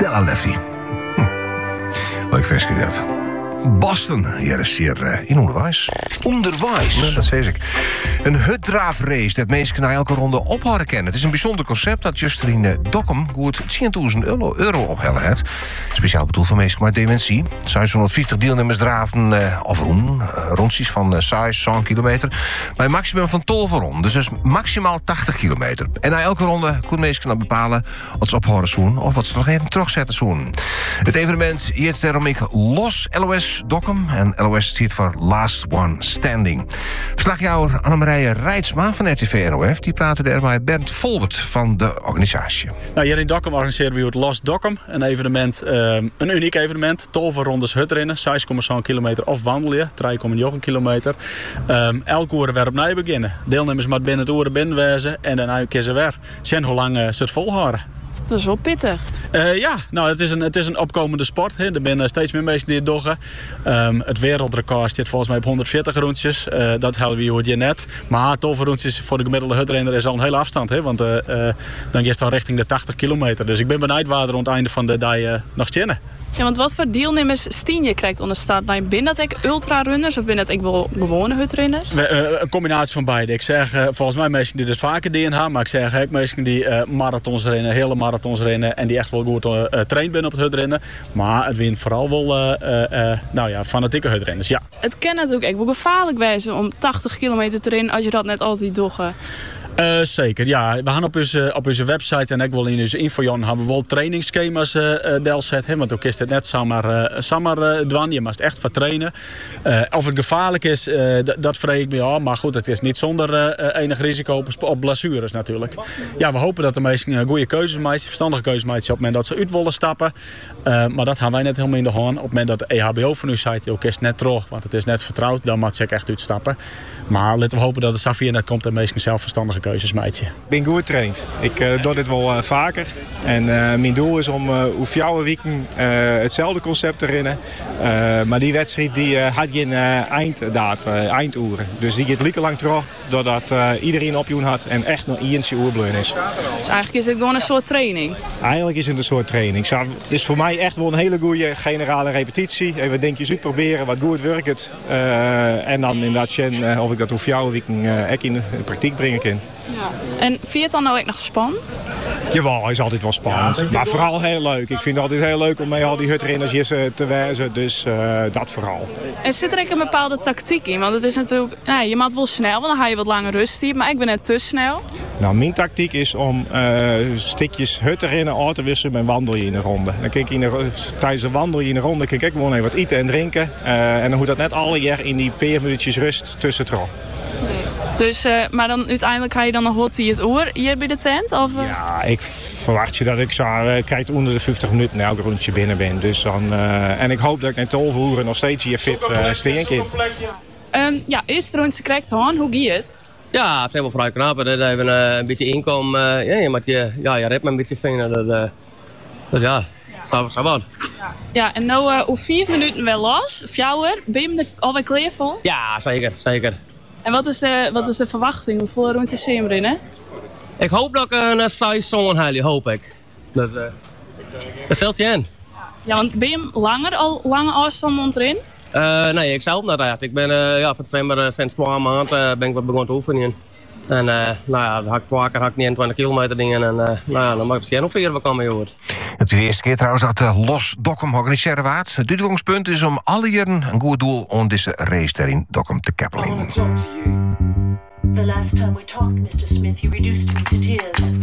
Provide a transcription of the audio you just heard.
Stella Lefty. Leuk feestje dat. Boston, hier is hier in onderwijs. Onderwijs? Ja, dat zei ik. Een hutdraafrace dat mensen na elke ronde ophouden kennen. Het is een bijzonder concept dat juist er in Dokkum goed 10.000 euro ophellen heeft. Speciaal bedoeld voor mensen met dementie. 650 deelnemers draven rondjes van 6 kilometer. Bij een maximum van 12 ronden. Dus maximaal 80 kilometer. En na elke ronde kunnen mensen dan bepalen wat ze ophouden zoen of wat ze nog even terugzetten zoen. Het evenement heet daarom ik LOS Dokkum. En LOS staat voor Last One Standing. Verslagjouwer Annemarije Rijtsma van RTV NOF... die praten er bij Bernd Volbert van de organisatie. Nou, hier in Dokkum organiseren we het Lost Dokkum. Een evenement, een uniek evenement. 12 rondes hutrennen, 6,7 kilometer of wandelen, 3,9 kilometer. Elke uur weer opnieuw beginnen. Deelnemers moeten binnen het uren binnenwezen en daarna kiezen ze weer. Zien hoe lang ze het volhouden. Dat is wel pittig. Ja, nou, het is een opkomende sport. Hè. Er zijn steeds meer mensen die het doggen. Het wereldrecord zit volgens mij op 140 rondjes. Dat halen we hier net. Maar 12 rondjes voor de gemiddelde hutrenner is al een hele afstand. Hè. Want dan is het al richting de 80 kilometer. Dus ik ben benieuwd waar er rond het einde van de dag nog zinnen. Ja, want wat voor deelnemers stien je krijgt onder start? Nou, ben dat ik ultrarunners of ben dat ik wel gewone hutrenners? Een combinatie van beide. Ik zeg volgens mij mensen die dit vaker doen, maar ik zeg ook mensen die marathons rennen, hele marathons rennen en die echt wel goed trainen zijn op het hutrennen. Maar het wint vooral wel fanatieke hutrenners, ja. Het kan natuurlijk echt wel gevaarlijk wezen om 80 kilometer te rennen als je dat net altijd doggen. Zeker, ja. We gaan op onze website en ook wel in onze infojan hebben we wel trainingsschema's deelzet. Want ook is het net samen doen. Je moet echt voor trainen. Of het gevaarlijk is, dat vreeg ik me aan. Maar goed, het is niet zonder enig risico op blessures natuurlijk. Ja, we hopen dat de mensen goede keuzes maken, verstandige keuzes maken op het moment dat ze uit willen stappen. Maar dat gaan wij net helemaal in de hand. Op het moment dat de EHBO van uw site ook is net terug, want het is net vertrouwd, dan moet ze echt uitstappen. Maar laten we hopen dat het Safia net komt en mensen zelf verstandige keuzes maken. Ik ben goed getraind. Ik doe dit wel vaker. En mijn doel is om hoe 4 weken hetzelfde concept te rennen. Maar die wedstrijd die had geen einduren. Dus die gaat lekker lang terug, doordat iedereen opjoen had en echt nog eentje oerbleun is. Dus eigenlijk is het gewoon een soort training? Eigenlijk is het een soort training. Het is voor mij echt wel een hele goede generale repetitie. Even dingetjes uitproberen, wat goed werkt. En dan inderdaad zien of ik dat hoe 4 weken echt in de praktijk brengen kan. Ja. En vind je het dan nou echt nog spannend? Jawel, hij is altijd wel spannend. Maar vooral heel leuk. Ik vind het altijd heel leuk om met al die hutrenners te wijzen. Dus dat vooral. En zit er ook een bepaalde tactiek in? Want het is natuurlijk, je maakt wel snel, want dan ga je wat langer rusten. Maar ik ben net te snel. Nou, mijn tactiek is om stukjes hutrennen uit te wisselen met wandelen in een ronde. Dan kijk tijdens de wandel in een ronde kijk ik gewoon even wat eten en drinken. En dan moet dat net alle jaar in die 4 minuutjes rust tussen trouw. Dus, maar dan uiteindelijk ga je dan nog wat in het oor hier bij de tent? Of? Ja, ik verwacht je dat ik zo krijg onder de 50 minuten elk rondje binnen ben. Dus dan, en ik hoop dat ik net 12 uur nog steeds hier fit steen kan. Eerste rondje krijgt gewoon. Hoe gaat het? Ja, het is wel vrij knap. Dat even een beetje inkomen. Je redt me een beetje vinden. Zo wat. Ja, en nou hoe 4 minuten wel los. 4 uur. Ben je er alweer klaar voor? Ja, zeker. En wat is de verwachting? Hoeveel rondjes zie je erin, hè? Ik hoop dat ik een 6 zo'n haal, hoop ik. Dat stelt je in. Ja, want ben je al lange afstand erin? Nee, ik zelf net echt. Ik ben sinds 2 maanden ben ik wat begonnen te oefenen. En dan had ik 2 keer 29 kilometer dingen. En dan mag ik zien of we komen, joh. Het is de eerste keer trouwens dat Los Dokkum organiseren wordt. Het uitgangspunt is om alle jaren een goed doel om deze race daar in Dokkum te kappelen. The last time we talked, Mr. Smith, you reduced me to tears.